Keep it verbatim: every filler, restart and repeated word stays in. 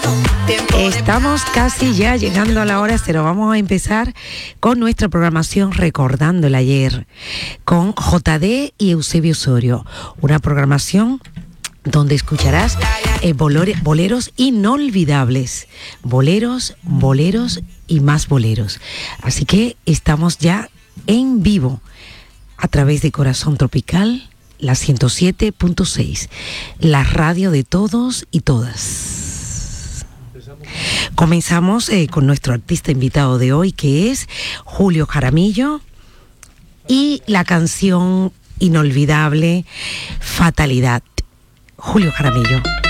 Estamos casi ya llegando a la hora cero. Vamos a empezar con nuestra programación Recordando el Ayer con J D y Eusebio Osorio. Una programación donde escucharás eh, bolore, boleros inolvidables. Boleros, boleros y más boleros. Así que estamos ya en vivo a través de Corazón Tropical, la ciento siete punto seis, la radio de todos y todas. Comenzamos eh, con nuestro artista invitado de hoy, que es Julio Jaramillo, y la canción inolvidable Fatalidad. Julio Jaramillo.